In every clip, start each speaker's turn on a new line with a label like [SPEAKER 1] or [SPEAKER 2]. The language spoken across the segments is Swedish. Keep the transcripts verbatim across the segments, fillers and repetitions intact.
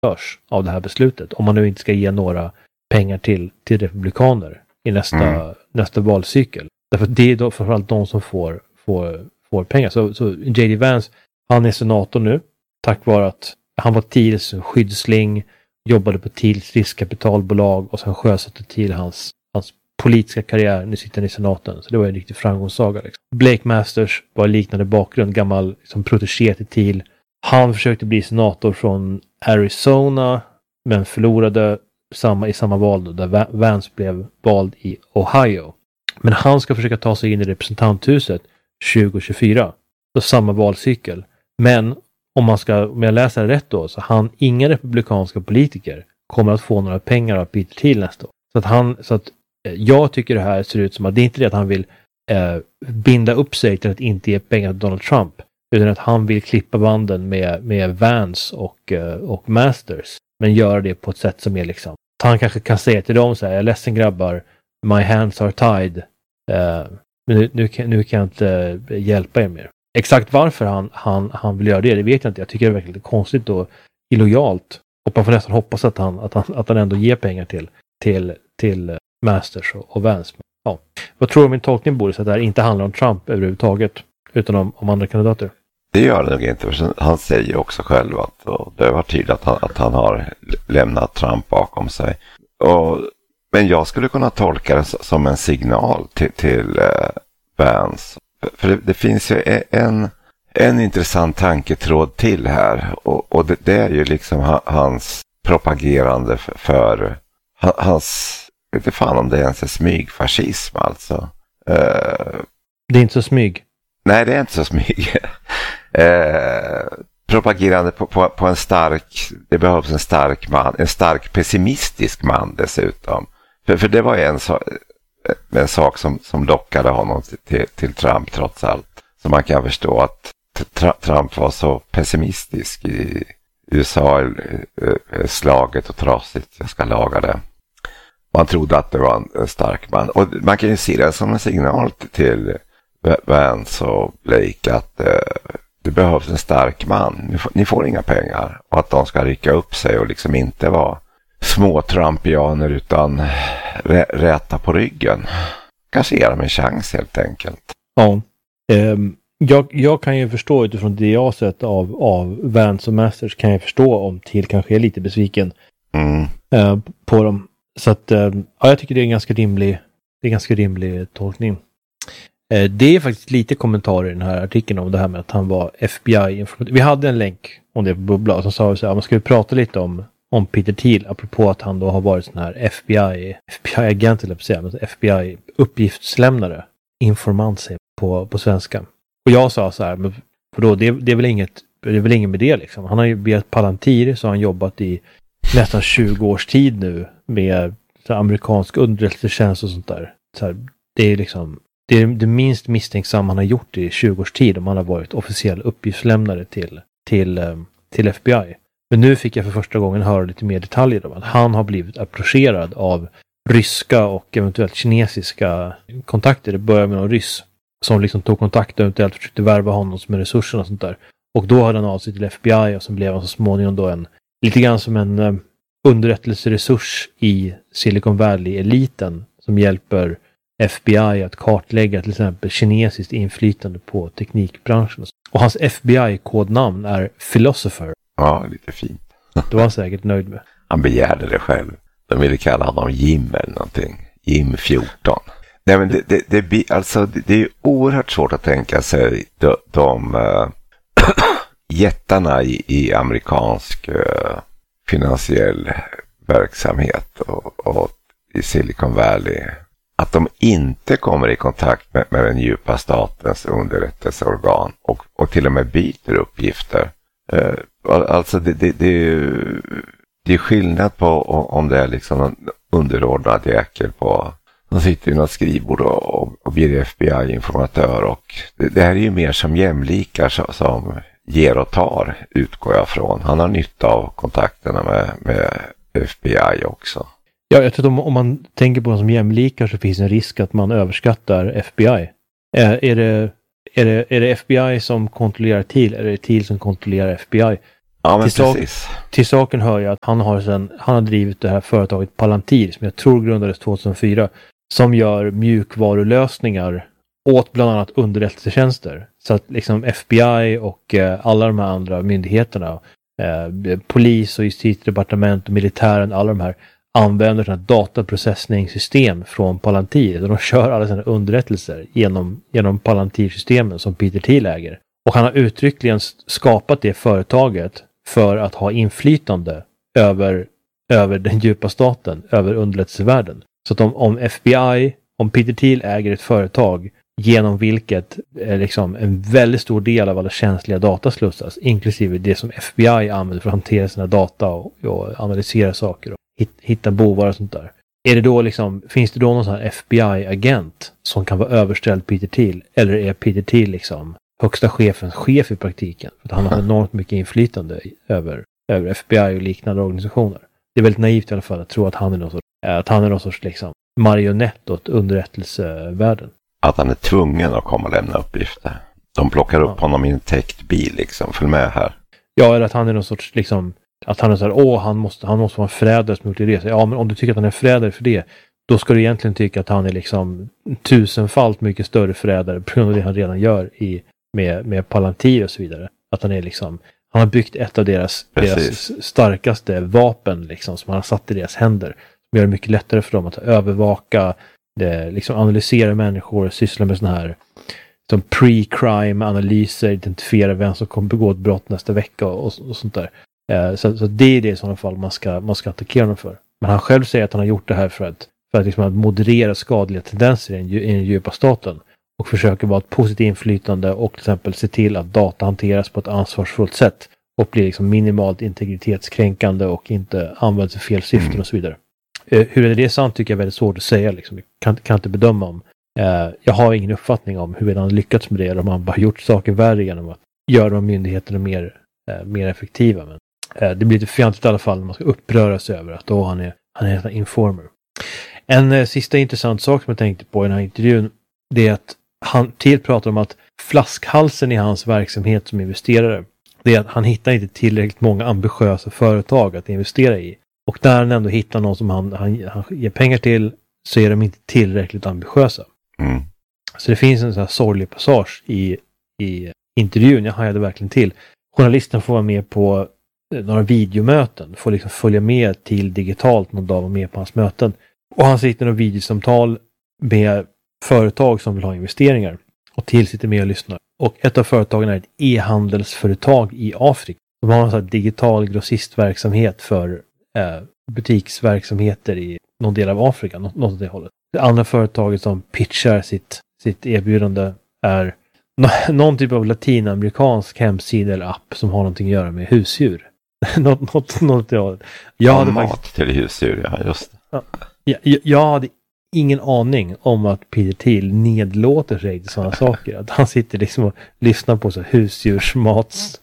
[SPEAKER 1] hörs av det här beslutet. Om man nu inte ska ge några pengar till, till republikaner i nästa, mm. nästa valcykel. Därför det är då framförallt de som får, får, får pengar. Så, så J D Vance, han är senator nu. Tack vare att han var Thiels skyddsling, jobbade på Thiels riskkapitalbolag och sen sjösatte till hans, hans politiska karriär. Nu sitter han i senaten. Så det var en riktig framgångssaga. Liksom. Blake Masters var liknande bakgrund. Gammal liksom, protégé till Thiel. Han försökte bli senator från Arizona men förlorade samma, i samma val då, där Vance blev vald i Ohio. Men han ska försöka ta sig in i representanthuset tjugo tjugofyra. Så samma valcykel. Men om man ska, om jag läser rätt då, så han, inga republikanska politiker kommer att få några pengar av Peter Thiel nästa år. Så att han, så att eh, jag tycker det här ser ut som att det är inte det att han vill eh, binda upp sig till att inte ge pengar till Donald Trump. Utan att han vill klippa banden med, med Vance och, eh, och Masters. Men göra det på ett sätt som är liksom, han kanske kan säga till dem så här, jag är ledsen grabbar, my hands are tied. Eh, men nu, nu, kan, nu kan jag inte hjälpa er mer. Exakt varför han, han, han vill göra det, det vet jag inte. Jag tycker det är verkligen lite konstigt och illojalt. Och man får nästan hoppas att han, att han, att han ändå ger pengar till, till, till Masters och, och Vance. Ja. Vad tror du om min tolkning, Boris, att det här inte handlar om Trump överhuvudtaget, utan om, om andra kandidater?
[SPEAKER 2] Det gör det nog inte, för han säger också själv att och det var tydligt att han, att han har lämnat Trump bakom sig. Och, men jag skulle kunna tolka det som en signal till, till eh, Vance. För det, det finns ju en, en intressant tanketråd till här. Och, och det, det är ju liksom hans propagerande för, för hans, jag vet inte fan om det ens är smygfascism alltså. Uh,
[SPEAKER 1] det är inte så smyg.
[SPEAKER 2] Nej, det är inte så smyg. uh, propagerande på, på, på en stark, det behövs en stark man, en stark pessimistisk man dessutom. För, för det var ju en sak, en sak som, som lockade honom till, till Trump trots allt. Så man kan förstå att tra, Trump var så pessimistisk i U S A, slaget och trasigt, jag ska laga det. Man trodde att det var en, en stark man. Och man kan ju se det som en signal till Vance och Blake att eh, det behövs en stark man. Ni får, ni får inga pengar. Och att de ska rycka upp sig och liksom inte vara små trumpianer utan rä, räta på ryggen. Kanske ger dem en chans helt enkelt.
[SPEAKER 1] Ja, eh, jag, jag kan ju förstå utifrån det jag har sett av, av Vance och Masters, kan jag förstå om Thiel kanske är lite besviken mm. eh, på dem. Så att eh, ja, jag tycker det är en ganska rimlig, det är en ganska rimlig tolkning. Eh, det är faktiskt lite kommentarer i den här artikeln om det här med att han var F B I-informatör. Vi hade en länk om det på Bubbla som sa så här, man ska ju prata lite om om Peter Thiel, apropå att han då har varit sån här F B I, F B I-agent eller säga, men F B I-uppgiftslämnare, informant sig på, på svenska. Och jag sa så här, men för då, det, det är väl inget, det är väl ingen med det liksom. Han har ju via Palantir så har han jobbat i nästan tjugo års tid nu med så här, amerikansk underrättelsetjänst och sånt där. Så här, det är liksom, det är det minst misstänksamma han har gjort i tjugo års tid om han har varit officiell uppgiftslämnare till, till, till F B I. Men nu fick jag för första gången höra lite mer detaljer om att han har blivit approcherad av ryska och eventuellt kinesiska kontakter. Det började med någon ryss som liksom tog kontakt och eventuellt försökte värva honom med resurser och sånt där. Och då hade han av sig till F B I och så blev han så småningom då en, lite grann som en um, underrättelseresurs i Silicon Valley-eliten som hjälper F B I att kartlägga till exempel kinesiskt inflytande på teknikbranschen. Och hans F B I-kodnamn är Philosopher.
[SPEAKER 2] Ja, lite fint.
[SPEAKER 1] Det var han säkert nöjd med.
[SPEAKER 2] Han begärde det själv. De ville kalla honom Jim eller någonting. Jim fjorton. Nej, men det, det, det, blir, alltså, det, det är oerhört svårt att tänka sig de, de uh, jättarna i, i amerikansk uh, finansiell verksamhet och, och i Silicon Valley. Att de inte kommer i kontakt med, med den djupa statens underrättelseorgan och, och till och med byter uppgifter. Uh, alltså det, det, det, är ju, det är skillnad på om det är liksom en underordnad jäkel på som sitter i något skrivbord och, och, och blir F B I-informatör. Och det, det här är ju mer som jämlikar som, som ger och tar, utgår jag från. Han har nytta av kontakterna med, med F B I också.
[SPEAKER 1] Ja, jag tror att om, om man tänker på dem som jämlikar så finns en risk att man överskattar F B I. Är, är, det, är, det, är det F B I som kontrollerar Thiel eller är det Thiel som kontrollerar F B I?
[SPEAKER 2] Ja, men
[SPEAKER 1] till,
[SPEAKER 2] precis.
[SPEAKER 1] sak, till saken hör jag att han har, sen, han har drivit det här företaget Palantir som jag tror grundades tjugohundrafyra som gör mjukvarulösningar åt bland annat underrättelsetjänster. Så att liksom F B I och eh, alla de här andra myndigheterna, eh, polis och justitiedepartement och militären, alla de här använder sådana dataprocessningssystem från Palantir. Och de kör alla sina underrättelser genom, genom Palantir-systemen som Peter Thiel äger. Och han har uttryckligen skapat det företaget för att ha inflytande över, över den djupa staten, över underrättelsevärlden. Så att om, om F B I, om Peter Thiel äger ett företag genom vilket eh, liksom en väldigt stor del av alla känsliga data slussas, inklusive det som F B I använder för att hantera sina data och, och analysera saker och hit, hitta bovar och sånt där. Är det då liksom, finns det då någon sån här F B I-agent som kan vara överställd Peter Thiel? Eller är Peter Thiel liksom högsta chefens chef i praktiken? För att han har enormt mycket inflytande över, över F B I och liknande organisationer. Det är väldigt naivt i alla fall att tro att han är någon sorts, att han är någon sorts liksom marionett åt underrättelsevärlden.
[SPEAKER 2] Att han är tvungen att komma och lämna uppgifter. De plockar upp ja. honom i en täckt bil liksom. Följ med här.
[SPEAKER 1] Ja, eller att han är någon sorts liksom, att han är så här, åh han måste, han måste vara en förrädare som gjort det. Ja, men om du tycker att han är förrädare för det, då ska du egentligen tycka att han är liksom tusenfalt mycket större förrädare på grund av det han redan gör i, med, med Palantir och så vidare. Att han är liksom, han har byggt ett av deras, deras starkaste vapen liksom, som han har satt i deras händer. Som gör det mycket lättare för dem att övervaka, det, liksom analysera människor, syssla med sådana här som pre-crime analyser, identifiera vem som kommer begå ett brott nästa vecka och, och sånt där. Eh, så, så det är det i sådana fall man ska, man ska attackera honom för. Men han själv säger att han har gjort det här för att, för att, liksom att moderera skadliga tendenser i den, i den djupa staten. Och försöker vara ett positivt inflytande och till exempel se till att data hanteras på ett ansvarsfullt sätt. Och blir liksom minimalt integritetskränkande och inte används i fel syften mm. och så vidare. Eh, hur är det sant tycker jag är väldigt svårt att säga. Liksom. Jag kan, kan inte bedöma om. Eh, jag har ingen uppfattning om hur han lyckats med det. Eller om han bara gjort saker värre genom att göra de myndigheterna mer, eh, mer effektiva. Men eh, det blir lite fjantigt i alla fall när man ska uppröra sig över att då han är, han är en informer. En eh, sista intressant sak som jag tänkte på i den här intervjun. Det är att han till pratar om att flaskhalsen i hans verksamhet som investerare. Det är att han hittar inte tillräckligt många ambitiösa företag att investera i. Och där han ändå hittar någon som han, han, han ger pengar till så är de inte tillräckligt ambitiösa.
[SPEAKER 2] Mm.
[SPEAKER 1] Så det finns en sån här sorglig passage i, i intervjun. Jag hajade verkligen till. Journalisten får vara med på några videomöten. Får liksom följa med till digitalt någon dag och vara med på hans möten. Och han sitter i några videosamtal med företag som vill ha investeringar. Och till sitter med och lyssnar. Och ett av företagen är ett e-handelsföretag i Afrika. De har en sån här digital grossistverksamhet för eh, butiksverksamheter i någon del av Afrika. Något, något åt det hållet. Det andra företaget som pitchar sitt, sitt erbjudande är no- någon typ av latinamerikansk hemsida eller app som har någonting att göra med husdjur. något, något, något åt det hållet. Jag hade
[SPEAKER 2] mat
[SPEAKER 1] faktiskt,
[SPEAKER 2] till husdjur, ja just det.
[SPEAKER 1] Ja, jag, jag hade ingen aning om att Peter Thiel nedlåter sig till sådana saker. Att han sitter liksom och lyssnar på så husdjursmats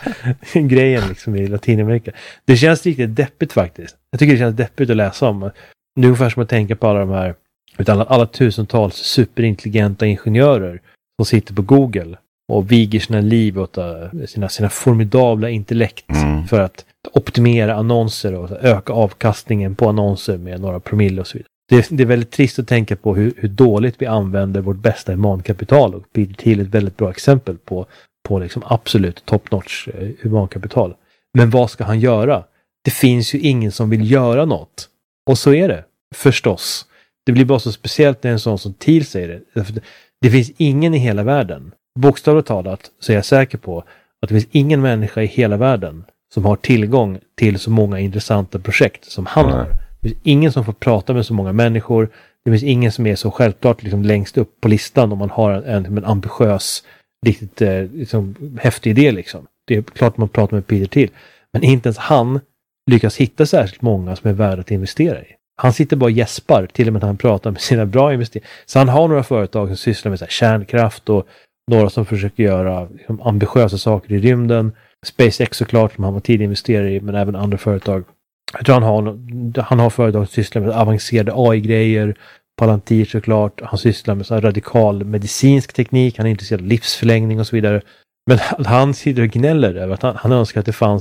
[SPEAKER 1] grejen liksom i Latinamerika. Det känns riktigt deppigt faktiskt. Jag tycker det känns deppigt att läsa om. Det är ungefär som att tänka på alla de här utan alla, alla tusentals superintelligenta ingenjörer som sitter på Google och viger sina liv åt sina, sina formidabla intellekt mm. för att optimera annonser och öka avkastningen på annonser med några promille och så vidare. Det, det är väldigt trist att tänka på hur, hur dåligt vi använder vårt bästa humankapital och Peter Thiel är ett väldigt bra exempel på, på liksom absolut top-notch eh, humankapital. Men vad ska han göra? Det finns ju ingen som vill göra något. Och så är det, förstås. Det blir bara så speciellt när en sån som Thiel säger det. Det finns ingen i hela världen. Bokstavligt talat så är jag säker på att det finns ingen människa i hela världen som har tillgång till så många intressanta projekt som han har. Det finns ingen som får prata med så många människor. Det finns ingen som är så självklart liksom längst upp på listan om man har en, en ambitiös, riktigt eh, liksom, häftig idé. Liksom. Det är klart man pratar med Peter Thiel. Men inte ens han lyckas hitta särskilt många som är värda att investera i. Han sitter bara och gäspar till och med när han pratar med sina bra investeringar. Så han har några företag som sysslar med så här, kärnkraft och några som försöker göra liksom, ambitiösa saker i rymden. SpaceX såklart som han var tidigt investerare i, men även andra företag. Jag tror han har, han har företag som sysslar med avancerade A I-grejer, Palantir såklart. Han sysslar med så här radikal medicinsk teknik. Han är intresserad av livsförlängning och så vidare. Men han sitter och gnäller över att han, han önskar att det fanns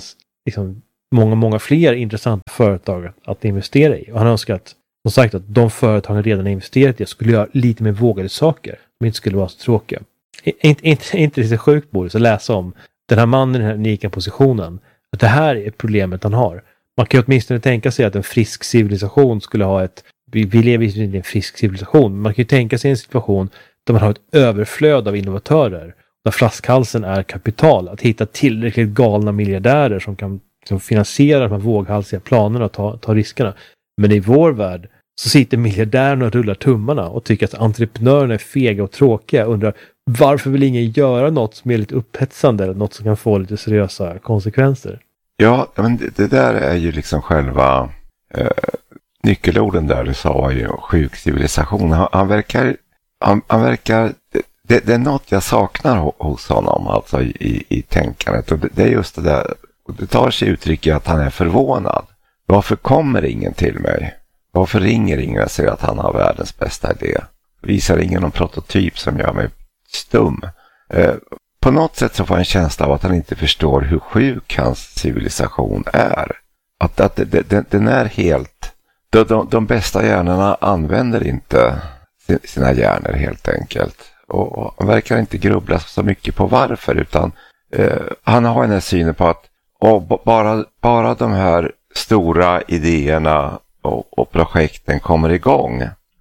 [SPEAKER 1] liksom, många, många fler intressanta företag att, att investera i. Och han önskar att, som sagt, att de företagen redan investerat i skulle göra lite mer vågade saker. Som inte skulle vara så tråkiga. Inte, inte, inte lite sjukt, Boris, att läsa om den här mannen i den här unika positionen. Att det här är problemet han har. Man kan ju åtminstone tänka sig att en frisk civilisation skulle ha ett... Vi, vi lever inte i en frisk civilisation. Men man kan ju tänka sig en situation där man har ett överflöd av innovatörer. Där flaskhalsen är kapital. Att hitta tillräckligt galna miljardärer som kan som finansierar de här våghalsiga planerna och ta, ta riskerna. Men i vår värld så sitter miljardärerna och rullar tummarna och tycker att entreprenörerna är fega och tråkiga. Undrar varför vill ingen göra något som är lite upphetsande eller något som kan få lite seriösa konsekvenser.
[SPEAKER 2] Ja, men det, det där är ju liksom själva eh, nyckelorden där du sa var ju sjuk civilisation. Han, han verkar, han, han verkar det, det är något jag saknar hos honom alltså i, i tänkandet och det, det är just det där, det tar sig uttryck i att han är förvånad. Varför kommer ingen till mig? Varför ringer ingen och säger att han har världens bästa idé? Visar ingen någon prototyp som gör mig stum? Eh, på något sätt så får jag en känsla av att han inte förstår hur sjuk hans civilisation är. Att, att det, det, den är helt... De, de, de bästa hjärnorna använder inte sina hjärnor helt enkelt. Och, och han verkar inte grubbla så mycket på varför utan eh, han har den här synen på att och bara, bara de här stora idéerna och, och projekten kommer igång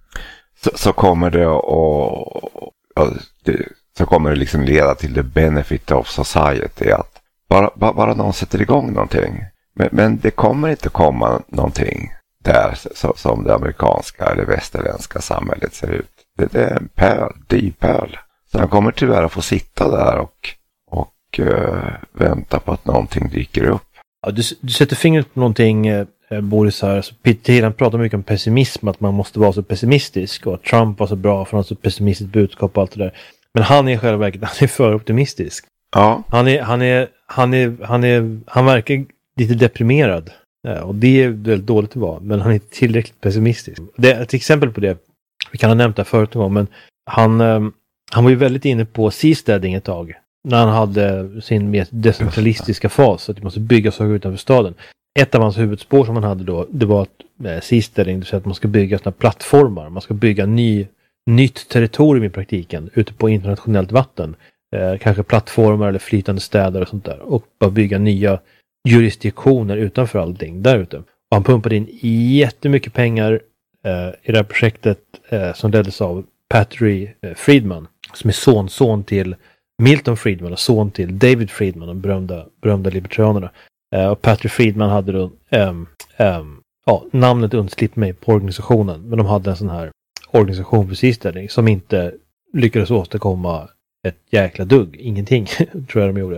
[SPEAKER 2] så, så kommer det och, och det, så kommer det liksom leda till the benefit of society att bara, bara, bara någon sätter igång någonting men, men det kommer inte komma någonting där så, som det amerikanska eller västerländska samhället ser ut. Det, det är en pöl, dipöl. Så han kommer tyvärr att få sitta där och, och uh, vänta på att någonting dyker upp.
[SPEAKER 1] Ja, du, du sätter fingret på någonting, eh, Boris, här. Så Peter Thiel pratar mycket om pessimism, att man måste vara så pessimistisk och att Trump var så bra för att ha så pessimistiskt budskap och allt det där. Men han är i själva verket, han är för optimistisk.
[SPEAKER 2] Ja.
[SPEAKER 1] Han är, han är, han är, han är, han verkar lite deprimerad. Ja, och det är väldigt dåligt att vara, men han är inte pessimistisk. Det är ett exempel på det. Vi kan ha nämnt det förut en gång, men han, um, han var ju väldigt inne på seasteading ett tag. När han hade sin mer decentralistiska fas, så att det måste bygga saker utanför staden. Ett av hans huvudspår som han hade då, det var att eh, seasteading, det vill säga att man ska bygga sådana plattformar. Man ska bygga ny, nytt territorium i praktiken, ute på internationellt vatten. Eh, kanske plattformar eller flytande städer och sånt där. Och bara bygga nya jurisdiktioner utanför allting där ute. Och han pumpade in jättemycket pengar eh, i det här projektet eh, som leddes av Patry eh, Friedman, som är son, son till Milton Friedman och son till David Friedman, de berömda, berömda libertarianerna. Eh, och Patry Friedman hade då um, um, ja, namnet undslippt mig på organisationen, men de hade en sån här organisation för seasteading som inte lyckades åstadkomma ett jäkla dugg, ingenting tror jag de gjorde.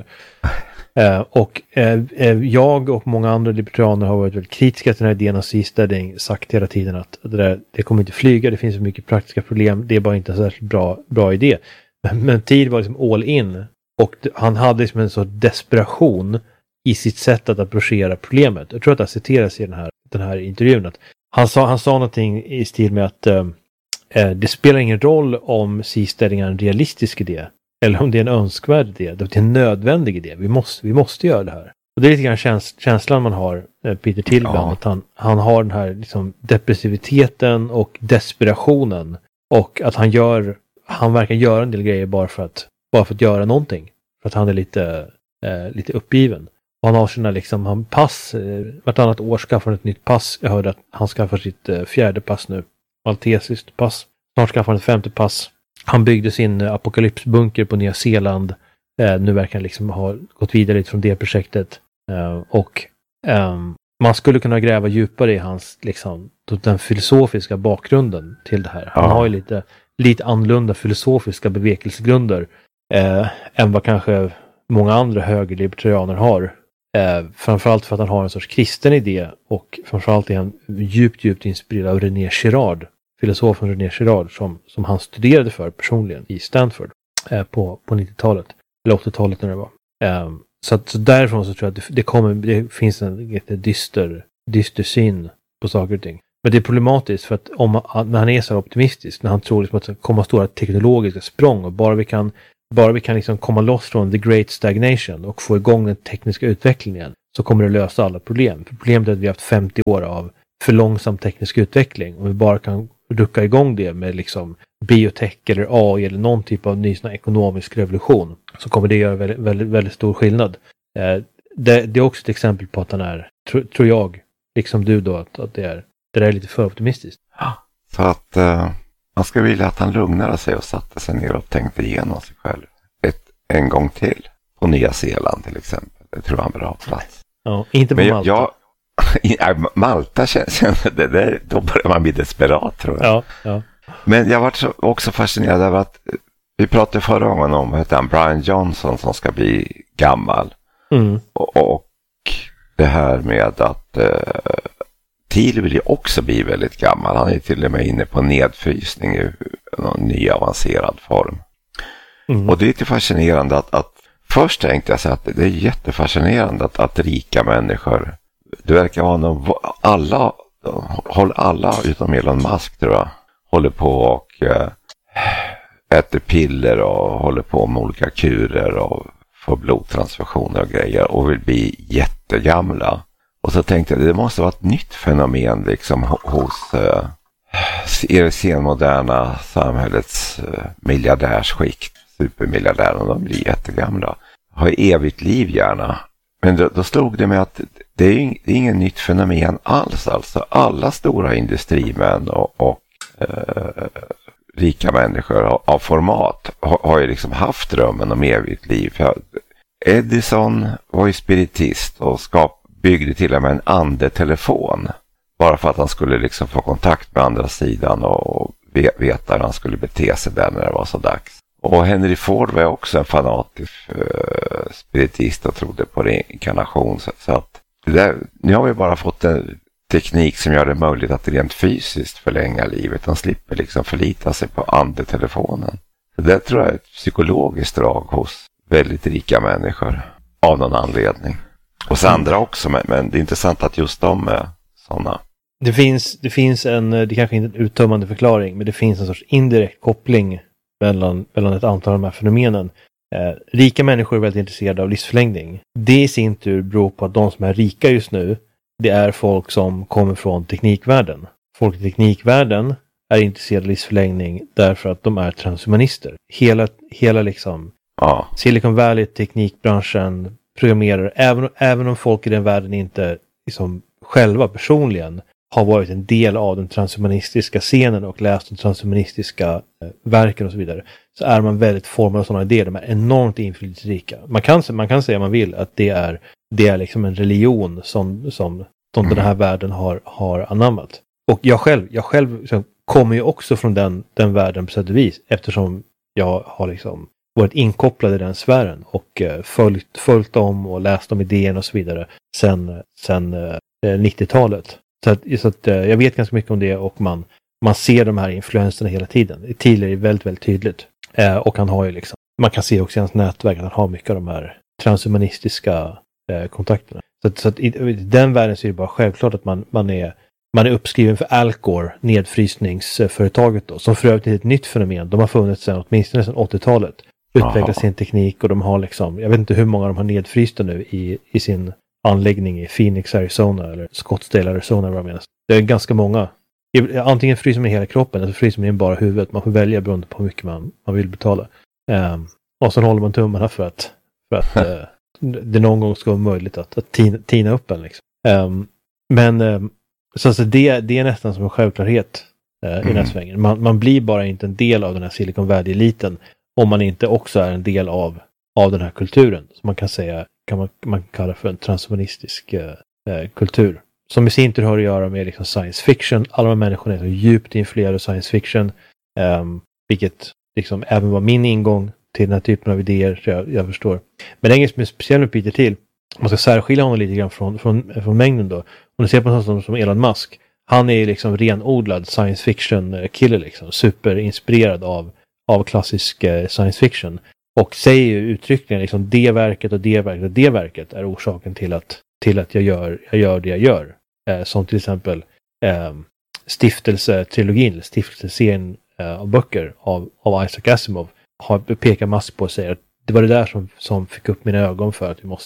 [SPEAKER 1] Uh, och uh, jag och många andra libertarianer har varit väldigt kritiska till den här idén av seasteading, sagt hela tiden att det, där, det kommer inte flyga, det finns så mycket praktiska problem, det är bara inte en särskilt bra, bra idé. Men, men tid var liksom all in och det, han hade liksom en sorts desperation i sitt sätt att approchera problemet. Jag tror att det citeras i den här, den här intervjun. Att han, sa, han sa någonting i stil med att uh, uh, det spelar ingen roll om seasteading är en realistisk idé. Eller om det är en önskvärd idé. Det är en nödvändig idé. Vi måste, vi måste göra det här. Och det är lite grann käns- känslan man har, eh, Peter Thiel, ja. Att han, han har den här liksom, depressiviteten och desperationen. Och att han gör, han verkar göra en del grejer bara för att, bara för att göra någonting. För att han är lite, eh, lite uppgiven. Och han har sina liksom, han pass, eh, vartannat år skaffar han ett nytt pass. Jag hörde att han skaffar sitt eh, fjärde pass nu. Maltesiskt pass. Snart skaffar han ett femte pass. Han byggde sin apokalypsbunker på Nya Zeeland. Eh, nu verkar han liksom ha gått vidare lite från det projektet. Eh, och eh, man skulle kunna gräva djupare i hans liksom, den filosofiska bakgrunden till det här. Han ja. har ju lite, lite annorlunda filosofiska bevekelsegrunder eh, än vad kanske många andra högerlibertarianer har. Eh, framförallt för att han har en sorts kristen idé och framförallt är han djupt, djupt inspirerad av René Girard. Filosofen René Girard som, som han studerade för personligen i Stanford eh, på, på nittiotalet eller åttiotalet när det var. Eh, så, att, så därifrån så tror jag att det, det, kommer, det finns en dyster, dyster syn på saker och ting. Men det är problematiskt för att om, när han är så optimistisk, när han tror liksom att det kommer stora teknologiska språng och bara vi kan, bara vi kan liksom komma loss från the great stagnation och få igång den tekniska utvecklingen så kommer det lösa alla problem. För problemet är att vi har haft femtio år av för långsam teknisk utveckling. Om vi bara kan rucka igång det med liksom biotech eller A I eller någon typ av ny sån här ekonomisk revolution, så kommer det göra väldigt, väldigt, väldigt stor skillnad. Eh, det, det är också ett exempel på att han är, tro, tror jag, liksom du då, att, att det, är, det är lite för optimistiskt.
[SPEAKER 2] Så att uh, man ska vilja att han lugnade sig och satte sig ner och tänkte igenom sig själv ett, en gång till. På Nya Zeeland till exempel. Det tror jag är en bra plats.
[SPEAKER 1] Ja, inte på
[SPEAKER 2] Men
[SPEAKER 1] Malta.
[SPEAKER 2] Jag, jag, Malta känns det där, då börjar man bli desperat, tror jag.
[SPEAKER 1] Ja, ja.
[SPEAKER 2] Men jag var så, också fascinerad över att vi pratade förra gången om heter han, Brian Johnson som ska bli gammal.
[SPEAKER 1] Mm.
[SPEAKER 2] Och, och det här med att eh, Thiel vill ju också bli väldigt gammal. Han är till och med inne på nedfrysning i någon ny avancerad form. Mm. Och det är lite fascinerande att, att först tänkte jag så att det är jättefascinerande att, att rika människor, det verkar vara någon, alla, håller alla utom Elon Musk tror jag, håller på och äh, äter piller och håller på med olika kurer och får blodtransfusioner och grejer och vill bli jättegamla. Och så tänkte jag, det måste vara ett nytt fenomen liksom hos äh, det senmoderna samhällets äh, miljardärsskikt, supermiljardärer, de blir jättegamla. Har evigt liv gärna. Men då, då stod det med att det är, ing, det är ingen nytt fenomen alls. Alltså alla stora industrimän och, och eh, rika människor av, av format har, har ju liksom haft drömmen om evigt liv. För Edison var ju spiritist och skap, byggde till och med en andetelefon. Bara för att han skulle liksom få kontakt med andra sidan och veta hur han skulle bete sig där när det var så dags. Och Henry Ford var också en fanatisk uh, spiritist och trodde på reinkarnation. Så, så att det där, nu har vi bara fått en teknik som gör det möjligt att rent fysiskt förlänga livet. De slipper liksom förlita sig på andetelefonen. Så det tror jag är ett psykologiskt drag hos väldigt rika människor av någon anledning. Och så andra också, men, men det är intressant att just de är sådana.
[SPEAKER 1] Det finns, det finns en, det kanske inte är en uttömmande förklaring, men det finns en sorts indirekt koppling mellan, mellan ett antal av de här fenomenen. Eh, rika människor är väldigt intresserade av livsförlängning. Det i sin tur beror på att de som är rika just nu, det är folk som kommer från teknikvärlden. Folk i teknikvärlden är intresserade av livsförlängning därför att de är transhumanister. Hela, hela liksom
[SPEAKER 2] ja.
[SPEAKER 1] Silicon Valley, teknikbranschen, programmerare, även, även om folk i den världen inte liksom själva personligen har varit en del av den transhumanistiska scenen och läst de transhumanistiska eh, verken och så vidare, så är man väldigt formad av sådana idéer. De är enormt inflytelserika. Man kan, man kan säga man vill att det är, det är liksom en religion som, som, som mm. den här världen har, har anammat. Och jag själv, jag själv liksom, kommer ju också från den, den världen på sätt och vis, eftersom jag har liksom varit inkopplad i den sfären och eh, följt, följt dem och läst om idéerna och så vidare sen, sen eh, nittiotalet. Så, att, så att, eh, jag vet ganska mycket om det och man, man ser de här influenserna hela tiden. Thiel är väldigt, väldigt tydligt. Eh, och han har ju liksom, man kan se också i hans nätverk att han har mycket av de här transhumanistiska eh, kontakterna. Så, att, så att i, i den världen så är det bara självklart att man, man, är, man är uppskriven för Alcor, nedfrysningsföretaget då, som för övrigt är ett nytt fenomen. De har funnits sedan, åtminstone sedan åttiotalet. Utvecklat sin teknik och de har liksom, jag vet inte hur många de har nedfrysta nu i, i sin anläggning i Phoenix, Arizona eller Scottsdale, Arizona vad jag menar. Det är ganska många. Antingen fryser man hela kroppen eller fryser man bara huvudet. Man får välja beroende på hur mycket man, man vill betala. Um, och så håller man tummarna för att, för att uh, det någon gång ska vara möjligt att, att tina, tina upp en. Liksom. Um, men um, så alltså det, det är nästan som en självklarhet uh, mm. i den här svängen. Man, man blir bara inte en del av den här Silicon Valley-eliten om man inte också är en del av, av den här kulturen. Som man kan säga, kan man, man kalla för en transhumanistisk eh, kultur. Som i sin tur har att göra med liksom science fiction. Alla de människorna är så djupt influerade av science fiction. Um, vilket liksom även var min ingång till den här typen av idéer. Jag, jag förstår. Men det är inget som är speciellt med Peter Thiel. Man ska särskilja honom lite grann från, från, från mängden då. Om du ser på en sån som Elon Musk. Han är liksom renodlad science fiction kille liksom. Superinspirerad av av klassisk eh, science fiction. Och säger ju uttryckligen liksom det verket och det verket och det verket är orsaken till att, till att jag, gör, jag gör det jag gör. Eh, som till exempel eh, stiftelsetrilogin, stiftelseserien eh, av böcker av, av Isaac Asimov har pekat massor på och säger att det var det där som, som fick upp mina ögon för att vi måste liksom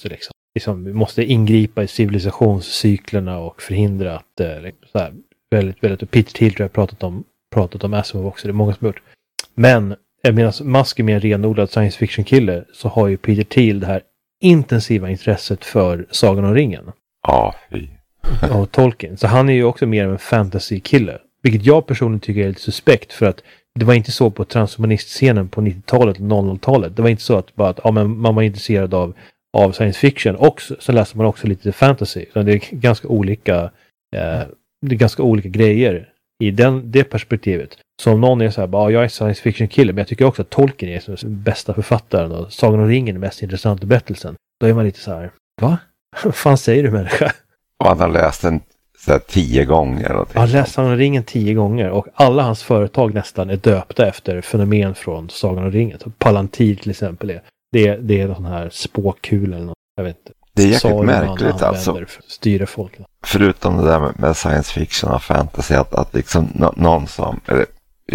[SPEAKER 1] liksom, vi måste ingripa i civilisationscyklerna och förhindra att eh, liksom, så här, väldigt, väldigt, och Peter Thiel tror jag pratat om, pratat om Asimov också, det är många som har gjort. Men medan Musk är mer en renodlad science fiction kille så har ju Peter Thiel det här intensiva intresset för Sagan om ringen.
[SPEAKER 2] Ja, fy.
[SPEAKER 1] Och Tolkien. Så han är ju också mer en fantasy-kille. Vilket jag personligen tycker är lite suspekt för att det var inte så på transhumanistscenen på nittiotalet och noll noll-talet. Det var inte så att, bara att ja, men man var intresserad av, av science fiction och så, så läser man också lite fantasy. Så det är ganska olika eh, det är ganska olika grejer i den, det perspektivet. Så om någon är så här, ja, jag är science fiction kille men jag tycker också att Tolkien är den bästa författaren och Sagan om ringen är mest intressanta berättelsen. Då är man lite så här, va? Vad fan säger du människa?
[SPEAKER 2] Och han har läst den så här, tio gånger. Eller
[SPEAKER 1] han har läst Sagan om ringen tio gånger och alla hans företag nästan är döpta efter fenomen från Sagan om ringen. Palantir till exempel är. Det, det är en sån här spåkul eller något. Jag vet inte.
[SPEAKER 2] Det är jäkligt märkligt alltså.
[SPEAKER 1] För att styra folk.
[SPEAKER 2] Förutom det där med, med science fiction och fantasy att, att liksom no, någon som... Eller,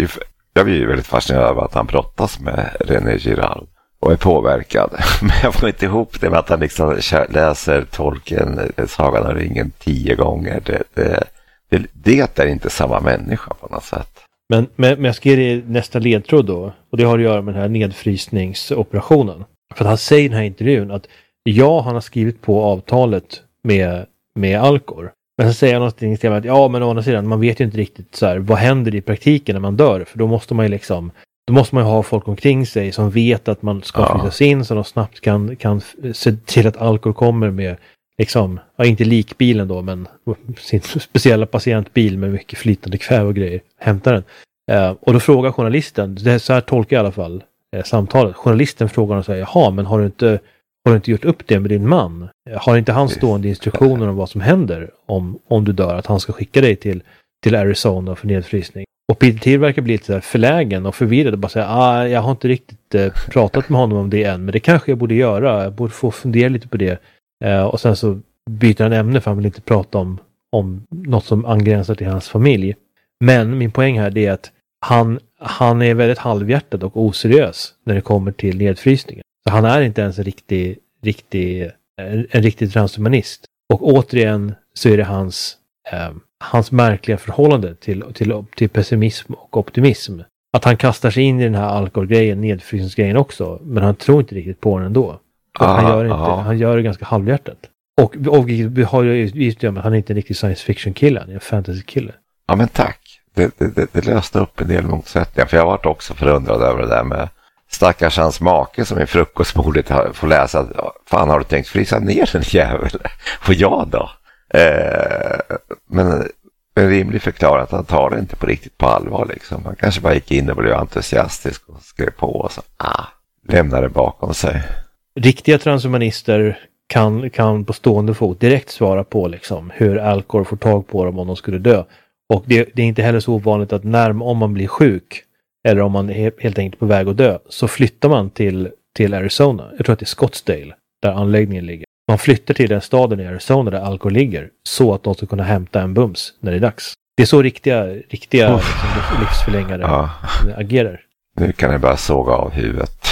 [SPEAKER 2] jag blir ju väldigt fascinerad av att han brottas med René Girard och är påverkad. Men jag får inte ihop det med att han liksom läser Tolkien, Sagan om ringen tio gånger. Det, det, det, det är inte samma människa på något sätt.
[SPEAKER 1] Men, men, men jag ska ge dig nästa ledtråd då. Och det har att göra med den här nedfrysningsoperationen. För att han säger i den här intervjun att ja, han har skrivit på avtalet med, med Alcor. Men så säger han någonting till att ja, men å andra sidan, man vet ju inte riktigt så här, vad händer i praktiken när man dör? För då måste man ju liksom, då måste man ju ha folk omkring sig som vet att man ska
[SPEAKER 2] Ja.
[SPEAKER 1] flyttas in så de snabbt kan, kan se till att Alcor kommer med liksom, ja, inte likbilen då, men sin speciella patientbil med mycket flytande kväve och grejer. Hämtar den. Eh, och då frågar journalisten, det är så här tolkar jag i alla fall eh, samtalet. Journalisten frågar och säger, jaha, men har du inte Har du inte gjort upp det med din man? Har inte han stående instruktioner om vad som händer om, om du dör? Att han ska skicka dig till, till Arizona för nedfrysning. Och Peter Thiel verkar bli lite förlägen och förvirrad och bara säga ah, jag har inte riktigt eh, pratat med honom om det än. Men det kanske jag borde göra. Jag borde få fundera lite på det. Eh, och sen så byter han ämne för han vill inte prata om, om något som angränsar till hans familj. Men min poäng här är att han, han är väldigt halvhjärtad och oseriös när det kommer till nedfrysningen. Så han är inte ens en riktig, riktig, en, en riktig transhumanist. Och återigen så är det hans, eh, hans märkliga förhållande till, till, till pessimism och optimism. Att han kastar sig in i den här alkoholgrejen, nedfrysningsgrejen också. Men han tror inte riktigt på den ändå. Ah, han, gör inte, ah. han gör det ganska halvhjärtat. Och, och vi har ju just det med att han är inte en riktig science fiction kille, han är en fantasy kille.
[SPEAKER 2] Ja men tack. Det, det, det löste upp en del motsättningar. För jag har varit också förundrad över det där med stackars hans make som i frukostbordet får läsa att fan har du tänkt frysa ner den jävel? Och jag då? Eh, men en rimlig förklaring att han tar det inte på riktigt på allvar liksom. Han kanske bara gick in och blev entusiastisk och skrev på och så ah, lämnade det bakom sig.
[SPEAKER 1] Riktiga transhumanister kan, kan på stående fot direkt svara på liksom, hur Alcor får tag på dem om de skulle dö. Och det, det är inte heller så ovanligt att när, om man blir sjuk eller om man är helt enkelt på väg att dö så flyttar man till, till Arizona. Jag tror att det är Scottsdale där anläggningen ligger. Man flyttar till den staden i Arizona där Alcor ligger så att de ska kunna hämta en bums när det är dags. Det är så riktiga, riktiga liksom, livsförlängare
[SPEAKER 2] ja.
[SPEAKER 1] agerar.
[SPEAKER 2] Nu kan jag bara såga av huvudet.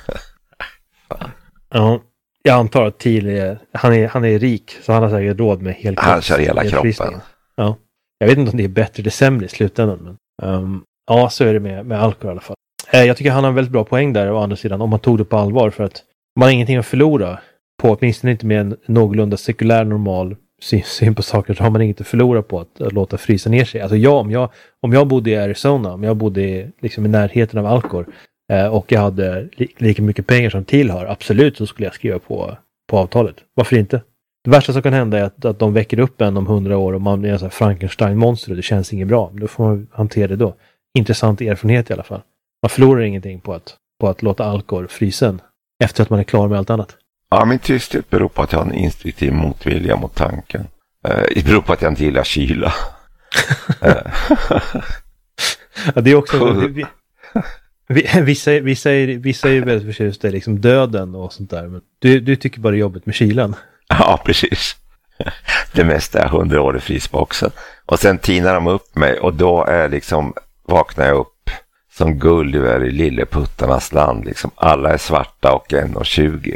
[SPEAKER 1] Ja, jag antar att Thiel är han, är, han är rik så han har säkert råd med helt
[SPEAKER 2] Han kör hela kroppen.
[SPEAKER 1] Ja. Jag vet inte om det är bättre eller sämre i slutändan. Men, um, ja, så är det med, med Alcor i alla fall. Eh, jag tycker han har en väldigt bra poäng där å andra sidan. Om man tog det på allvar för att man har ingenting att förlora på. Åtminstone inte med en någorlunda sekulär normal syn, syn på saker. Så har man inget att förlora på att, att låta frysa ner sig. Alltså jag, om jag, om jag bodde i Arizona. Om jag bodde i, liksom i närheten av Alcor. Eh, och jag hade li, lika mycket pengar som Thiel har. Absolut så skulle jag skriva på, på avtalet. Varför inte? Det värsta som kan hända är att, att de väcker upp en om hundra år och man är en sån här Frankenstein-monster och det känns inget bra. Då får man hantera det då. Intressant erfarenhet i alla fall. Man förlorar ingenting på att, på att låta Alcor frysen efter att man är klar med allt annat.
[SPEAKER 2] Ja, min tysthet beror på att jag har en instinktiv motvilja mot tanken. Eh, det beror på att jag inte gillar kyla.
[SPEAKER 1] Ja, det är också... vi, vi, vissa, vissa, är, vissa är ju väldigt förtjusta i liksom döden och sånt där. Men du, du tycker bara det är jobbigt med kylan.
[SPEAKER 2] Ja, precis. Det mesta är hundra år i frysboxen. Och sen tinar de upp mig och då är liksom, vaknar jag upp som Gulliver i Lilleputtarnas land. Liksom, alla är svarta och en och tjugo.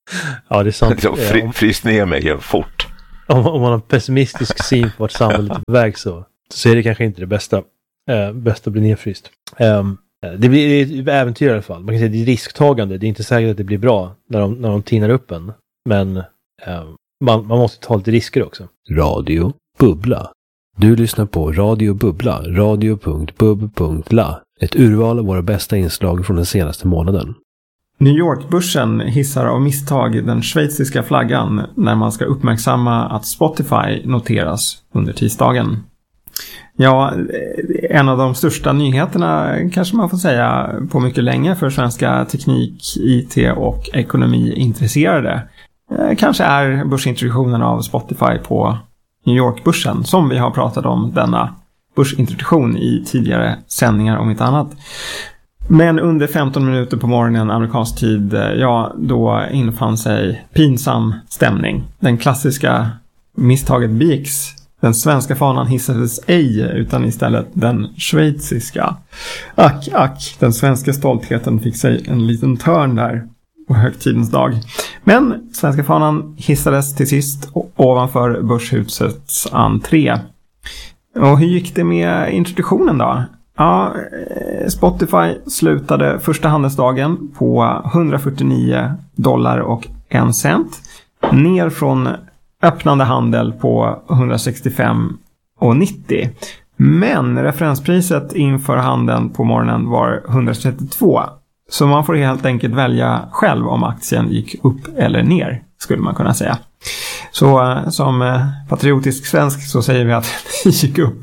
[SPEAKER 1] Ja, det är sant.
[SPEAKER 2] De fry, frys ner mig fort.
[SPEAKER 1] Om, om man har en pessimistisk syn på vart samhället är på väg så, så är det kanske inte det bästa. Eh, bästa att bli nedfryst. Eh, det blir ett äventyr i alla fall. Man kan säga att det är risktagande. Det är inte säkert att det blir bra när de, när de tinar upp en. Men eh, man, man måste ta lite risker också.
[SPEAKER 3] Radio Bubbla. Du lyssnar på Radio Bubbla, radio punkt bub punkt la. Ett urval av våra bästa inslag från den senaste månaden.
[SPEAKER 4] New York-börsen hissar av misstag den schweiziska flaggan när man ska uppmärksamma att Spotify noteras under tisdagen. Ja, en av de största nyheterna kanske man får säga på mycket länge för svenska teknik, I T och ekonomiintresserade. Kanske är börsintroduktionen av Spotify på New York-börsen som vi har pratat om denna börsintroduktion i tidigare sändningar om inte annat. Men under femton minuter på morgonen amerikansk tid, ja, då infann sig pinsam stämning. Den klassiska misstaget begicks. Den svenska fanan hissades ej utan istället den schweiziska. Ack, ack, den svenska stoltheten fick sig en liten törn där på högtidens dag. Men svenska fanan hissades till sist ovanför börshusets entré. Och hur gick det med introduktionen då? Ja, Spotify slutade första handelsdagen på hundrafyrtionio dollar och en cent. Ner från öppnande handel på hundrasextiofem och nittio. Men referenspriset inför handeln på morgonen var hundratrettiotvå. Så man får helt enkelt välja själv om aktien gick upp eller ner, skulle man kunna säga. Så som patriotisk svensk så säger vi att det gick upp.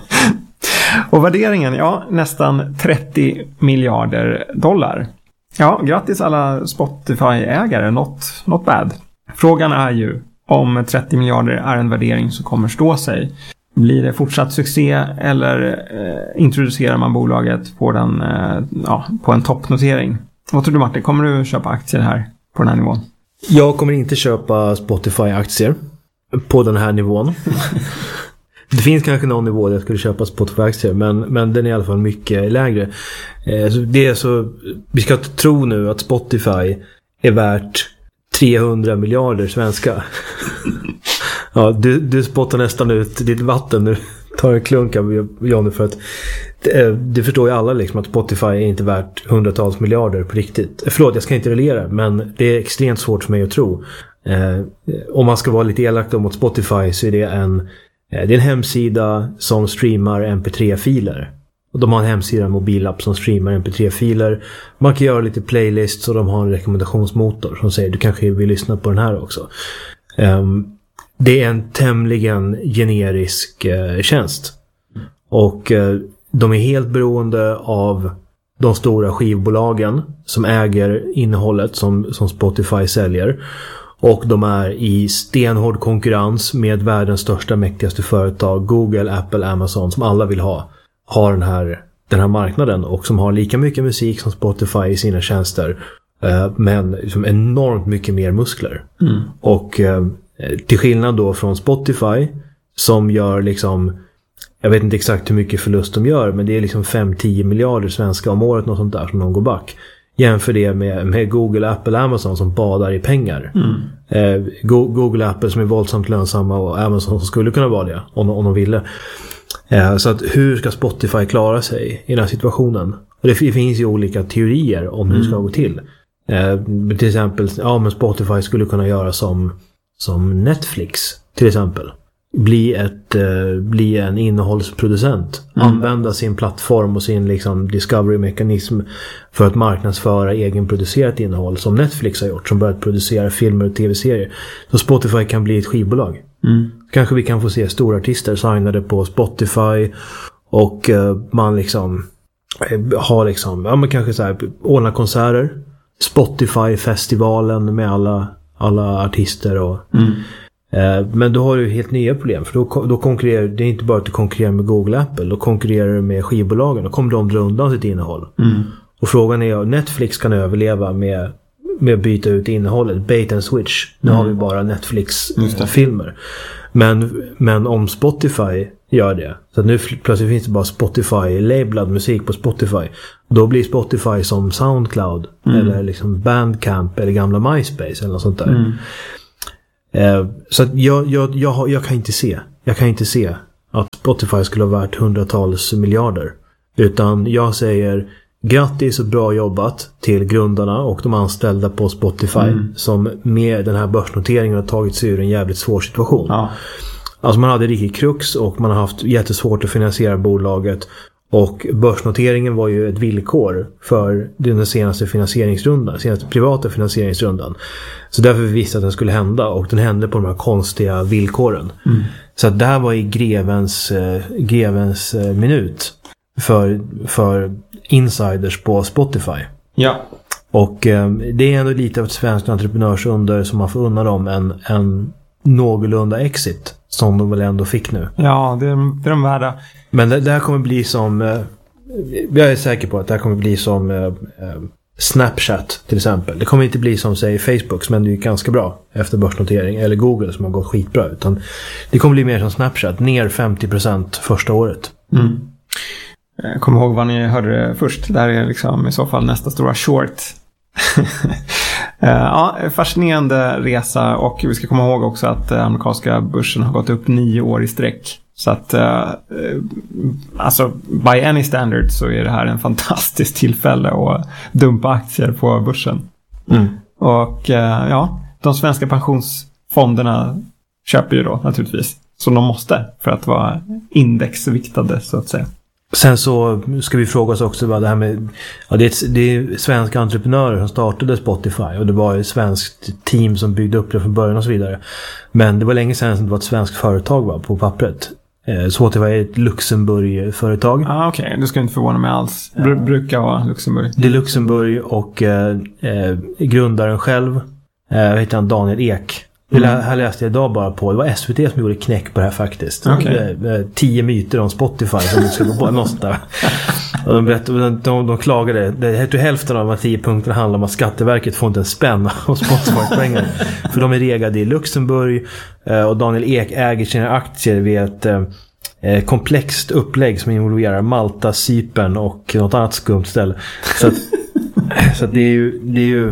[SPEAKER 4] Och värderingen, ja, nästan trettio miljarder dollar. Ja, grattis alla Spotify-ägare, not, not bad. Frågan är ju om trettio miljarder är en värdering som kommer stå sig. Blir det fortsatt succé eller eh, introducerar man bolaget på, den, eh, ja, på en toppnotering? Vad tror du, Martin? Kommer du köpa aktier här på den här nivån?
[SPEAKER 3] Jag kommer inte köpa Spotify-aktier på den här nivån. Det finns kanske någon nivå där jag skulle köpa Spotify-aktier, men, men den är i alla fall mycket lägre. Eh, så det är så, vi ska tro nu att Spotify är värt trehundra miljarder svenska. Ja, du, du spottar nästan ut ditt vatten nu. Tar en klunk av Johnny för att det, det förstår ju alla liksom att Spotify är inte värt hundratals miljarder på riktigt. Förlåt, jag ska inte reglera, men det är extremt svårt för mig att tro. Eh, om man ska vara lite elak mot Spotify så är det en Det är en hemsida som streamar M P tre-filer. Och de har en hemsida, en mobilapp som streamar M P tre-filer. Man kan göra lite playlists och de har en rekommendationsmotor som säger du kanske vill lyssna på den här också. Um, det är en tämligen generisk uh, tjänst. Och uh, de är helt beroende av de stora skivbolagen som äger innehållet som, som Spotify säljer. Och de är i stenhård konkurrens med världens största, mäktigaste företag, Google, Apple, Amazon, som alla vill ha, har den här, den här marknaden och som har lika mycket musik som Spotify i sina tjänster, eh, men liksom enormt mycket mer muskler. Mm. Och eh, till skillnad då från Spotify som gör liksom, jag vet inte exakt hur mycket förlust de gör, men det är liksom fem till tio miljarder svenska om året, något sånt där som de går back. Jämför det med, med Google, Apple, Amazon som badar i pengar. Mm. Eh, Google, Apple som är våldsamt lönsamma och Amazon som skulle kunna vara det om, om de ville. Eh, så att hur ska Spotify klara sig i den här situationen? Och det finns ju olika teorier om hur det ska gå till. Eh, till exempel, ja men Spotify skulle kunna göra som, som Netflix till exempel. Bli, ett, eh, bli en innehållsproducent. Mm. Använda sin plattform och sin liksom, discovery-mekanism för att marknadsföra egenproducerat innehåll som Netflix har gjort, som börjat producera filmer och tv-serier. Så Spotify kan bli ett skivbolag. Mm. Kanske vi kan få se stora artister signade på Spotify och eh, man liksom eh, har liksom, ja men kanske så här, ordna konserter. Spotify-festivalen med alla, alla artister och mm. Men då har du helt nya problem, för då, då konkurrerar det är inte bara att du konkurrerar med Google, Apple, då konkurrerar du med skivbolagen, då kommer de dra undan sitt innehåll. Mm. Och frågan är om Netflix kan överleva med, med att byta ut innehållet, bait and switch. Nu mm. har vi bara Netflix-filmer. Men, men om Spotify gör det. Så att nu plötsligt finns det bara Spotify-labelad musik på Spotify. Då blir Spotify som Soundcloud mm. eller liksom Bandcamp eller gamla MySpace eller något sånt där. Mm. Eh, så att jag, jag, jag, jag kan inte se. Jag kan inte se att Spotify skulle ha värt hundratals miljarder. Utan jag säger grattis och bra jobbat till grundarna och de anställda på Spotify mm. som med den här börsnoteringen har tagit sig ur en jävligt svår situation. Ja. Alltså man hade riktigt krux och man har haft jättesvårt att finansiera bolaget och börsnoteringen var ju ett villkor för den senaste finansieringsrundan, senaste privata finansieringsrundan. Så därför vi visste att den skulle hända och den hände på de här konstiga villkoren. Mm. Så att det här var i grevens, eh, grevens eh, minut för, för insiders på Spotify.
[SPEAKER 4] Ja.
[SPEAKER 3] Och eh, det är ändå lite av ett svenskt entreprenörsunder som man får unna dem en, en någorlunda exit som de väl ändå fick nu.
[SPEAKER 4] Ja, det är, det är de värda.
[SPEAKER 3] Men det, det här kommer bli som eh, jag är säker på att det här kommer bli som eh, Snapchat till exempel. Det kommer inte bli som säg Facebook, men det är ju ganska bra efter börsnotering, eller Google som har gått skitbra, utan det kommer bli mer som Snapchat, ner femtio procent första året.
[SPEAKER 4] Mm. Jag kommer ihåg vad ni hörde det först. Det här är liksom i så fall nästa stora short. Ja, fascinerande resa, och vi ska komma ihåg också att amerikanska börsen har gått upp nio år i sträck. Så att eh, alltså by any standard så är det här en fantastisk tillfälle att dumpa aktier på börsen. Mm. Och eh, ja, de svenska pensionsfonderna köper ju då naturligtvis, som de måste för att vara indexviktade så att säga.
[SPEAKER 3] Sen så ska vi fråga oss också vad det här med, ja, det är, det är svenska entreprenörer som startade Spotify och det var ett svenskt team som byggde upp det från början och så vidare. Men det var länge sedan som det var ett svenskt företag va, på pappret. Eh, Spotify är ett Luxemburg-företag.
[SPEAKER 4] Ah, okej, okay. Det ska inte förvåna mig alls. Br- brukar vara Luxemburg.
[SPEAKER 3] Det är Luxemburg och eh, eh, grundaren själv, eh, heter han Daniel Ek. Mm. Det här läste jag idag bara på. Det var S V T som gjorde knäck på det här faktiskt.
[SPEAKER 4] Okay.
[SPEAKER 3] Tio myter om Spotify som du ska gå på någonstans där. Och de, berättade, de, de, de klagade. Det heter hälften av de här tio punkterna handlar om att Skatteverket får inte en spänn av Spotify-pengar. För de är regade i Luxemburg och Daniel Ek äger sina aktier vid ett eh, komplext upplägg som involverar Malta, Cypern och något annat skumt ställe. Så, att, så att det är ju... Det är ju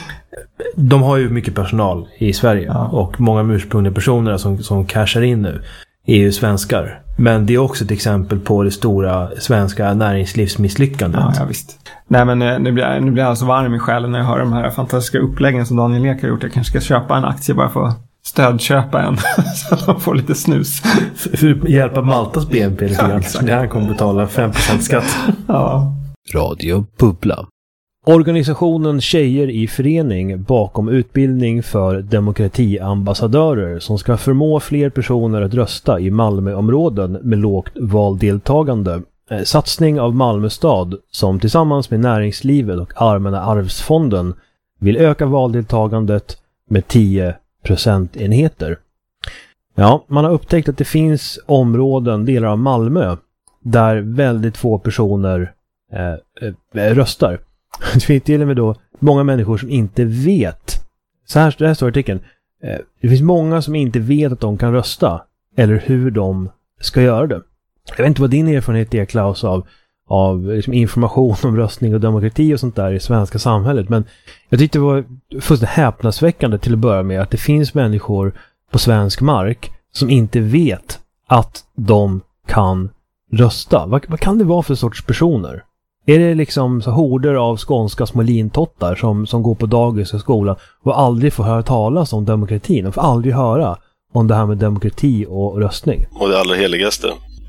[SPEAKER 3] de har ju mycket personal i Sverige ja. Och många ursprungliga personer som, som cashar in nu är ju svenskar. Men det är också ett exempel på det stora svenska näringslivsmisslyckandet.
[SPEAKER 4] Ja, ja visst. Nej men nu blir, jag, nu blir jag alltså varm i själen när jag hör de här fantastiska uppläggen som Daniel Ek har gjort. Jag kanske ska köpa en aktie bara för att stödköpa en så att de får lite snus.
[SPEAKER 3] För, för att hjälpa Maltas B N P lite grann. Ja, det här kommer betala fem procent skatt.
[SPEAKER 4] Ja.
[SPEAKER 1] Radio Bubbla. Organisationen Tjejer i förening bakom utbildning för demokratiambassadörer som ska förmå fler personer att rösta i Malmöområden med lågt valdeltagande. Satsning av Malmö stad som tillsammans med näringslivet och Allmänna arvsfonden vill öka valdeltagandet med tio procentenheter. Ja, man har upptäckt att det finns områden, delar av Malmö, där väldigt få personer eh, eh, röstar. Det finns till och med då många människor som inte vet. Så här, det här står i artikeln. Det finns många som inte vet att de kan rösta. Eller hur de ska göra det. Jag vet inte vad din erfarenhet är, Klaus, av, av liksom information om röstning och demokrati och sånt där i svenska samhället. Men jag tyckte det var fullständigt häpnadsväckande till att börja med att det finns människor på svensk mark som inte vet att de kan rösta. Vad, vad kan det vara för sorts personer? Är det liksom så horder av skånska små lintottar som, som går på dagis och skola och aldrig får höra talas om demokratin? De får aldrig höra om det här med demokrati och röstning.
[SPEAKER 5] Och det allra heligaste.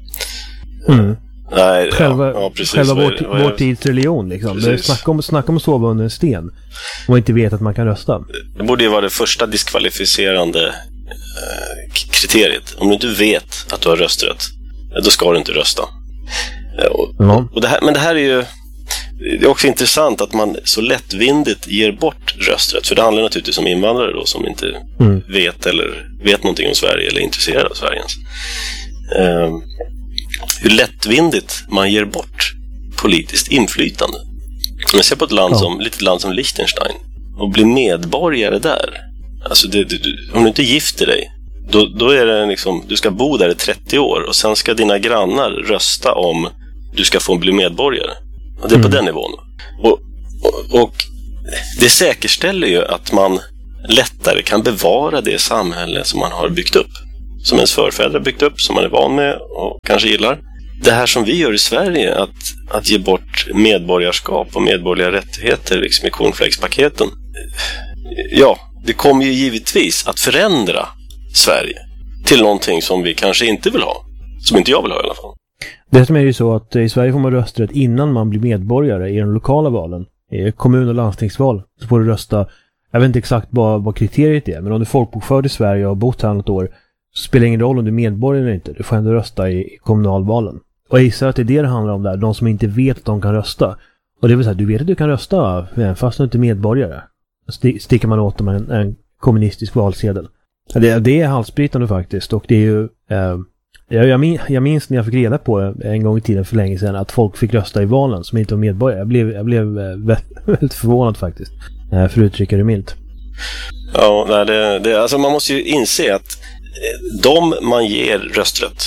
[SPEAKER 3] Mm.
[SPEAKER 5] Nej,
[SPEAKER 3] själva
[SPEAKER 5] ja, ja, precis.
[SPEAKER 3] själva
[SPEAKER 5] vad
[SPEAKER 3] vår,
[SPEAKER 5] är, vad är,
[SPEAKER 3] vår tids religion. Liksom. Det är snacka om, snacka om att sova under en sten och inte vet att man kan rösta.
[SPEAKER 5] Det borde ju vara det första diskvalificerande eh, kriteriet. Om du inte vet att du har rösträtt, då ska du inte rösta. Och,
[SPEAKER 3] ja.
[SPEAKER 5] och det här, men det här är ju det är också intressant att man så lättvindigt ger bort rösträtt, för det handlar naturligtvis om invandrare då, som inte mm. vet eller vet någonting om Sverige eller är intresserade av Sverige ens. Uh, hur lättvindigt man ger bort politiskt inflytande. Om jag ser på ett land ja. som litet land som Liechtenstein och blir medborgare där, alltså det, det, om du inte gifter dig, Då, då är det liksom, du ska bo där i trettio år och sen ska dina grannar rösta om du ska få bli medborgare. Och det är mm. på den nivån. Och, och, och det säkerställer ju att man lättare kan bevara det samhälle som man har byggt upp. Som ens förfäder har byggt upp, som man är van med och kanske gillar. Det här som vi gör i Sverige, att, att ge bort medborgarskap och medborgerliga rättigheter liksom i cornflakespaketen. Ja, det kommer ju givetvis att förändra Sverige till någonting som vi kanske inte vill ha. Som inte jag vill ha i alla fall.
[SPEAKER 1] Dessutom är det ju så att i Sverige får man rösträtt innan man blir medborgare i de lokala valen. I kommun- och landstingsval så får du rösta, jag vet inte exakt vad, vad kriteriet är, men om du är folkbokförd i Sverige och har bott här något år så spelar det ingen roll om du är medborgare eller inte. Du får ändå rösta i, i kommunalvalen. Och jag gissar att det är det det handlar om där. De som inte vet att de kan rösta. Och det vill säga, du vet att du kan rösta fast du inte är medborgare. St- sticker man åt dem en, en kommunistisk valsedel. Det, det är halsbrytande faktiskt. Och det är ju... Eh, jag, jag, min, jag minns när jag fick reda på en gång i tiden för länge sedan att folk fick rösta i valen som inte var medborgare. Jag blev, jag blev väldigt, väldigt förvånad faktiskt. För att uttrycka det milt.
[SPEAKER 5] Ja, nej, det, det, alltså man måste ju inse att de man ger rösträtt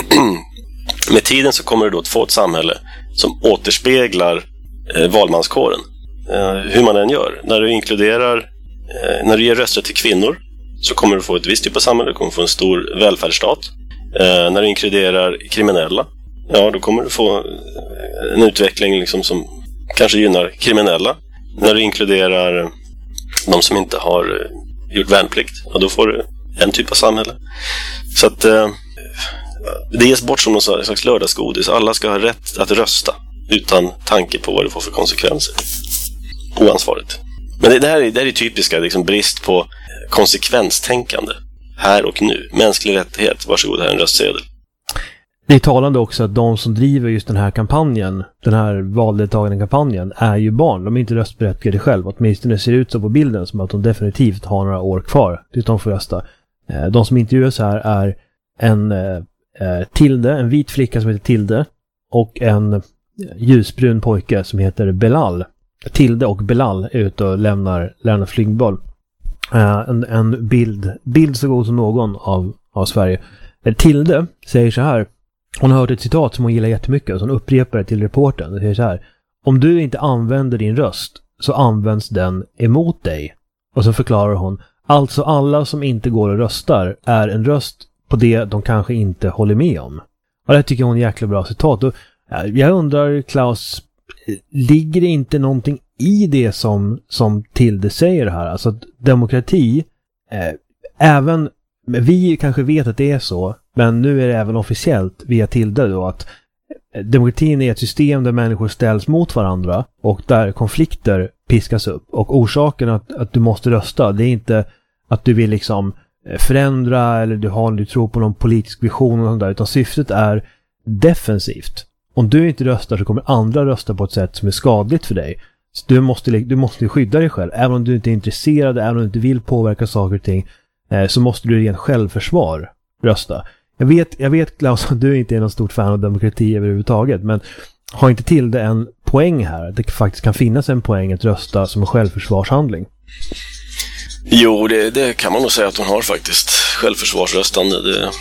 [SPEAKER 5] med tiden så kommer du då att få ett samhälle som återspeglar eh, valmanskåren. Eh, hur man än gör. När du inkluderar eh, när du ger rösträtt till kvinnor så kommer du få ett visst typ av samhälle. Du kommer få en stor välfärdsstat. Eh, när du inkluderar kriminella, ja då kommer du få en utveckling liksom som kanske gynnar kriminella. När du inkluderar de som inte har gjort värnplikt, ja, då får du en typ av samhälle. Så att eh, det ges bort som någon slags lördagsgodis. Alla ska ha rätt att rösta utan tanke på vad det får för konsekvenser. Oansvarigt. Men det, det här är, det här är typiska liksom, brist på konsekvenstänkande. Här och nu. Mänsklig rättighet. Varsågod, här är en röstsedel.
[SPEAKER 1] Det är talande också att de som driver just den här kampanjen, den här valdeltagande kampanjen, är ju barn. De är inte röstberättigade själv. Åtminstone ser det ut så på bilden som att de definitivt har några år kvar tills de får rösta. De som intervjuas här är en eh, Tilde, en vit flicka som heter Tilde och en ljusbrun pojke som heter Belal. Tilde och Belal är ute och lämnar, lämnar flygboll. Eh, en, en bild, bild så god som någon av, av Sverige. Tilde säger så här. Hon har hört ett citat som hon gillar jättemycket och så hon upprepar det till reportern. Det säger så här: om du inte använder din röst så används den emot dig. Och så förklarar hon: alltså alla som inte går och röstar är en röst på det de kanske inte håller med om. Och det tycker jag är en jäkla bra citat. Och jag undrar, Klaus, ligger det inte någonting i det som, som Tilde säger här? Alltså att demokrati, eh, även, vi kanske vet att det är så, men nu är det även officiellt via Tilde då att demokratin är ett system där människor ställs mot varandra och där konflikter piskas upp. Och orsaken att, att du måste rösta, det är inte att du vill liksom förändra eller du har du tror på någon politisk vision och sånt där, utan syftet är defensivt. Om du inte röstar så kommer andra rösta på ett sätt som är skadligt för dig. Så du måste, du måste skydda dig själv. Även om du inte är intresserad, även om du inte vill påverka saker och ting, eh, så måste du i ren självförsvar rösta. Jag vet, jag vet Klaus, att du inte är någon stort fan av demokrati överhuvudtaget, men har inte till det en poäng här? Det faktiskt kan finnas en poäng att rösta som en självförsvarshandling.
[SPEAKER 5] Jo, det, det kan man nog säga att hon har faktiskt. Självförsvarsröstande, det... Uh,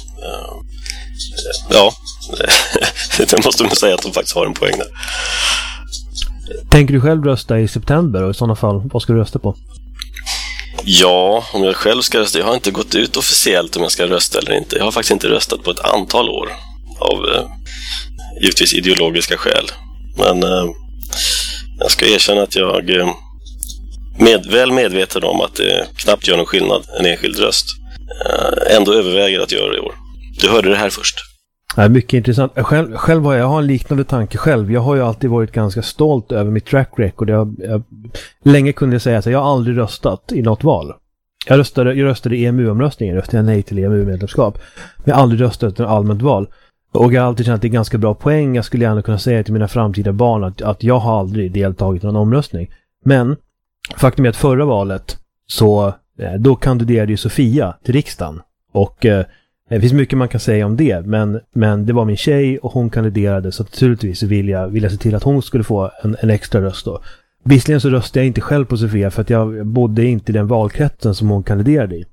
[SPEAKER 5] ja, det, det måste man säga att hon faktiskt har en poäng där.
[SPEAKER 1] Tänker du själv rösta i september och i sådana fall, vad ska du rösta på?
[SPEAKER 5] Ja, om jag själv ska rösta. Jag har inte gått ut officiellt om jag ska rösta eller inte. Jag har faktiskt inte röstat på ett antal år av uh, givetvis ideologiska skäl. Men uh, jag ska erkänna att jag... Uh, Med, väl medveten om att det knappt gör någon skillnad, en enskild röst, äh, ändå överväger att göra det i år. Du hörde det här först.
[SPEAKER 1] Ja, mycket intressant. Själv, själv har jag, jag har en liknande tanke själv. Jag har ju alltid varit ganska stolt över mitt track record. Jag, jag, länge kunde jag säga att jag har aldrig röstat i något val. Jag röstade, jag röstade i E M U-omröstningen, röstade jag nej till E M U-medlemskap. Men jag har aldrig röstat i ett allmänt val. Och jag har alltid känt att det är ganska bra poäng. Jag skulle gärna kunna säga till mina framtida barn att, att jag har aldrig deltagit i någon omröstning. Men faktum är att förra valet så då kandiderade ju Sofia till riksdagen och eh, det finns mycket man kan säga om det, men, men det var min tjej och hon kandiderade, så naturligtvis vill jag, vill jag se till att hon skulle få en, en extra röst då. Visserligen så röstade jag inte själv på Sofia för att jag bodde inte i den valkretsen som hon kandiderade i.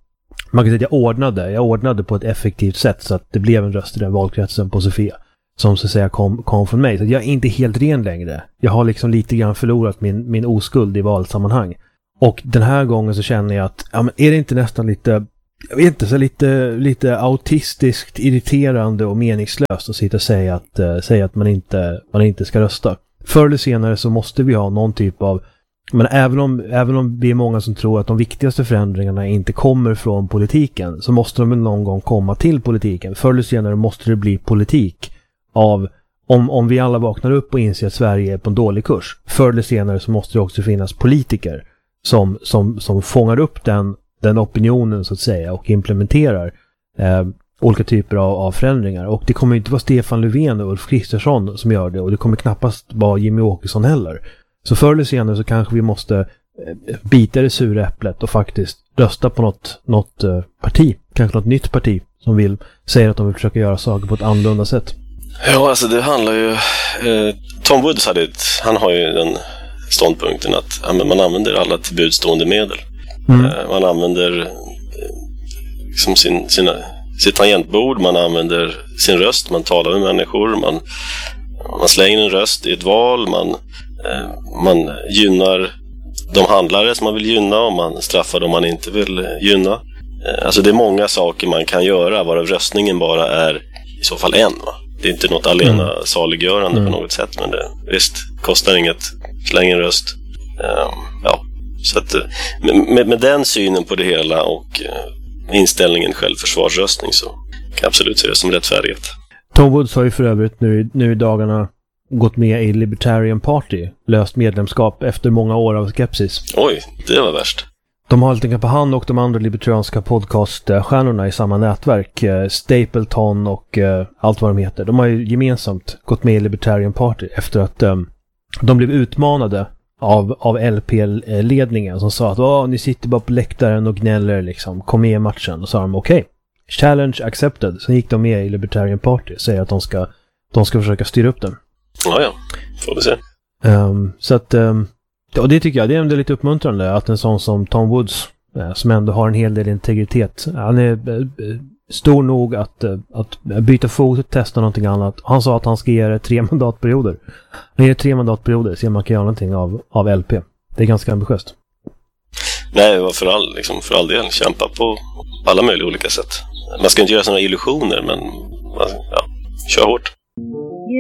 [SPEAKER 1] man kan säga att jag ordnade, jag ordnade på ett effektivt sätt så att det blev en röst i den valkretsen på Sofia. Som så att säga kom, kom från mig. Så jag är inte helt ren längre. Jag har liksom lite grann förlorat min, min oskuld i valsammanhang. Och den här gången så känner jag att, ja, men är det inte nästan lite, jag vet inte, så lite, lite autistiskt, irriterande och meningslöst att sitta och säga att, äh, säga att man inte, man inte ska rösta. Förr eller senare så måste vi ha någon typ av, men även om, även om vi är många som tror att de viktigaste förändringarna inte kommer från politiken, så måste de någon gång komma till politiken. Förr eller senare måste det bli politik av, om, om vi alla vaknar upp och inser att Sverige är på en dålig kurs. Förr eller senare så måste det också finnas politiker som, som, som fångar upp den, den opinionen så att säga och implementerar eh, olika typer av, av förändringar. Och det kommer inte vara Stefan Löfven och Ulf Kristersson som gör det, och det kommer knappast vara Jimmy Åkesson heller. Så förr eller senare så kanske vi måste eh, bita det sura äpplet och faktiskt rösta på något, något eh, parti, kanske något nytt parti som vill säga att de vill försöka göra saker på ett annorlunda sätt.
[SPEAKER 5] Ja, alltså det handlar ju... Eh, Tom Woods hade ett, han har ju den ståndpunkten att ja, man använder alla tillbudstående medel. Mm. Eh, man använder eh, liksom sin, sina, sitt tangentbord, man använder sin röst, man talar med människor, man, man slänger en röst i ett val, man, eh, man gynnar de handlare som man vill gynna och man straffar dem man inte vill gynna. Eh, alltså det är många saker man kan göra, varav röstningen bara är i så fall en, va? Det är inte något alena mm. saliggörande mm. på något sätt, men det visst kostar inget, släng en röst. Um, ja, så att med, med den synen på det hela och uh, inställningen självförsvarsröstning så kan jag absolut se det som rättfärdigt.
[SPEAKER 1] Tom Woods har ju för övrigt nu, nu i dagarna gått med i Libertarian Party, löst medlemskap efter många år av skepsis.
[SPEAKER 5] Oj, det var värst.
[SPEAKER 1] De har helt enkelt på han och de andra libertarianska podcaststjärnorna i samma nätverk, Stapleton och allt vad de heter. De har ju gemensamt gått med i Libertarian Party efter att um, de blev utmanade av, av L P-ledningen som sa att Åh, ni sitter bara på läktaren och gnäller liksom, kom med i matchen. Och sa de okej, okay, challenge accepted. Så gick de med i Libertarian Party och säger att de ska, de ska försöka styra upp den.
[SPEAKER 5] Ja, ja, får vi se.
[SPEAKER 1] Um, så att... Um, Och det tycker jag, det är ändå lite uppmuntrande att en sån som Tom Woods, som ändå har en hel del integritet, han är stor nog att, att byta fot och testa någonting annat. Han sa att han ska ge det tre mandatperioder. Han ger tre mandatperioder så man kan göra någonting av, av L P. Det är ganska ambitiöst.
[SPEAKER 5] Nej, för all, liksom, för all del kämpa på alla möjliga olika sätt. Man ska inte göra sådana illusioner, men ja, kör hårt.